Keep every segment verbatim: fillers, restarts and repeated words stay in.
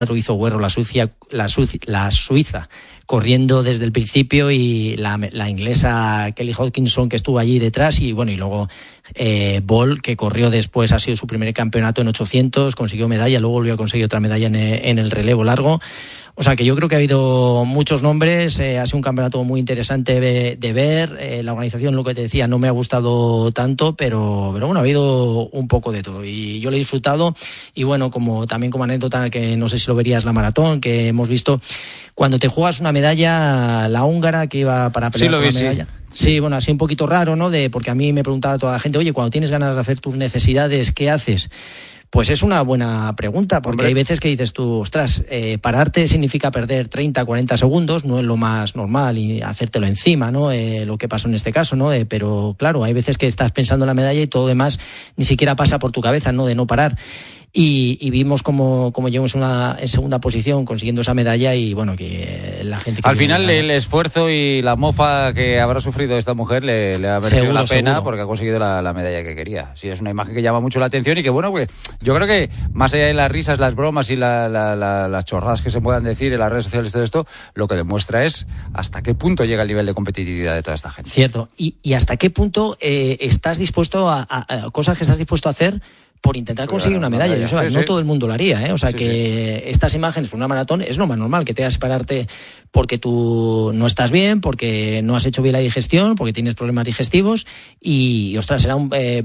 hizo Guerro, la, Suiza, la, Suiza, la Suiza, corriendo desde el principio, y la, la inglesa Kelly Hodgkinson, que estuvo allí detrás, y bueno, y luego eh, Boll, que corrió después, ha sido su primer campeonato en ochocientos, consiguió medalla, luego volvió a conseguir otra medalla en, en el relevo largo. O sea que yo creo que ha habido muchos nombres, eh, ha sido un campeonato muy interesante de, de ver, eh, la organización, lo que te decía, no me ha gustado tanto, pero, pero bueno, ha habido un poco de todo y yo lo he disfrutado. Y bueno, como también como anécdota, que no sé si lo verías, la maratón, que hemos visto, cuando te juegas una medalla, la húngara que iba para pelear sí, lo por vi, la medalla. Sí. Sí, bueno, así un poquito raro, ¿no? De, porque a mí me preguntaba toda la gente, oye, cuando tienes ganas de hacer tus necesidades, ¿qué haces? Pues es una buena pregunta, porque Hombre. hay veces que dices tú, ostras, eh, pararte significa perder treinta, cuarenta segundos, no es lo más normal, y hacértelo encima, ¿no? Eh, lo que pasó en este caso, ¿no? Eh, pero claro, hay veces que estás pensando en la medalla y todo demás ni siquiera pasa por tu cabeza, ¿no? De no parar. Y, y vimos como, como llegamos una, en segunda posición consiguiendo esa medalla, y bueno, que la gente que al final el esfuerzo y la mofa que habrá sufrido esta mujer le, le ha merecido seguro, la pena seguro. Porque ha conseguido la, la medalla que quería. Sí, es una imagen que llama mucho la atención y que bueno, pues yo creo que más allá de las risas, las bromas y la, la, la, las chorradas que se puedan decir en las redes sociales, todo esto, lo que demuestra es hasta qué punto llega el nivel de competitividad de toda esta gente. Cierto, y, y hasta qué punto eh, estás dispuesto a, a, a cosas que estás dispuesto a hacer por intentar conseguir una medalla. Yo sé, sí, no sí. todo el mundo lo haría, ¿eh? O sea, sí, que sí. estas imágenes por una maratón es lo más normal, que te hagas pararte porque tú no estás bien, porque no has hecho bien la digestión, porque tienes problemas digestivos, y, y ostras, era un, eh,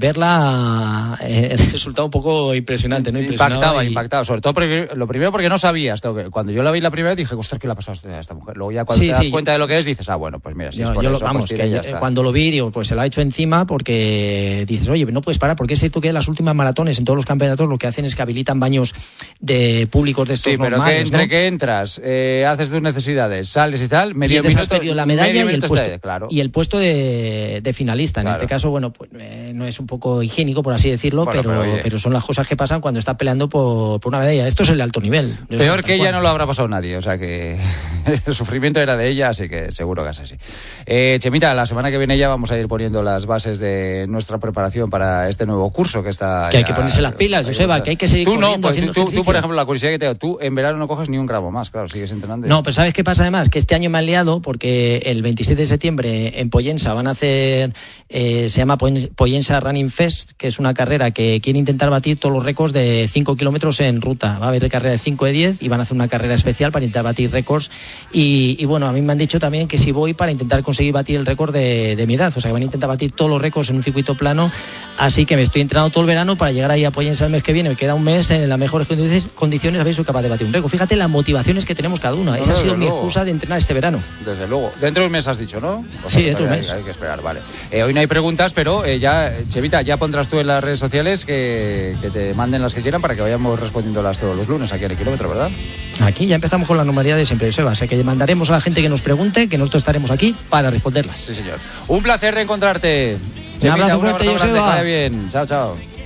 verla eh, el resultado un poco impresionante, ¿no? Impactaba, y... impactaba, sobre todo porque, lo primero porque no sabías. Cuando yo la vi la primera vez dije, ostras, ¿qué le ha pasado a esta mujer? Luego ya cuando sí, te das sí. cuenta de lo que es, dices, ah, bueno, pues mira, si yo, es por yo eso, lo, vamos, pues tira, que cuando lo vi, digo, pues se lo ha hecho encima, porque dices, oye, no puedes parar, porque es cierto que en las últimas maratones, en todos los campeonatos, lo que hacen es que habilitan baños de públicos de estos sí, pero normales, que entre ¿no? que entras, eh, haces tus necesidades, sales y tal, medio y minuto, has perdido la medalla y el puesto, de, claro. y el puesto de, de finalista. Claro. En este caso, bueno, pues eh, no es un poco higiénico, por así decirlo, bueno, pero, pero, pero son las cosas que pasan cuando estás peleando por, por una medalla. Esto es el alto nivel. Peor que ella no lo habrá pasado nadie, o sea que el sufrimiento era de ella, así que seguro que es así. Eh, Chemita, la semana que viene ya vamos a ir poniendo las bases de nuestra preparación para este nuevo curso que está... Que hay ya, que ponerse las pilas, Joseba, que hay que seguir tú corriendo, no, pues, haciendo tú, ejercicio. Tú, por ejemplo, la curiosidad que te hago, tú en verano no coges ni un gramo más, claro, sigues entrenando. No, pero ¿sabes qué pasa además? Que este año me han liado porque el veintisiete de septiembre en Pollensa van a hacer, eh, se llama Pollensa Running Fest, que es una carrera que quiere intentar batir todos los récords de cinco kilómetros en ruta. Va a haber carrera de cinco, de diez, y van a hacer una carrera especial para intentar batir récords. Y, y bueno, a mí me han dicho también que si voy para intentar conseguir batir el récord de, de mi edad. O sea, que van a intentar batir todos los récords en un circuito plano. Así que me estoy entrenando todo el verano para llegar ahí a Pollensa el mes que viene. Me queda un mes en las mejores condiciones, a ver si soy capaz de batir un récord. Fíjate las motivaciones que tenemos cada uno. No, Esa ha sido mi luego. excusa de entrenar este verano. Desde luego. Dentro de un mes has dicho, ¿no? O sea, sí, dentro de un mes. Hay, hay que esperar, vale. Eh, hoy no hay preguntas, pero eh, ya, Chevita, ya pondrás tú en las redes sociales que, que te manden las que quieran para que vayamos respondiéndolas todos los lunes aquí en el kilómetro, ¿verdad? Aquí ya empezamos con la normalidad de siempre, Seba. O sea, que mandaremos a la gente que nos pregunte, que nosotros estaremos aquí para responderlas. Sí, señor. Un placer reencontrarte. Un abrazo fuerte, Joseba. Joseba. Que vaya bien. Chao, chao.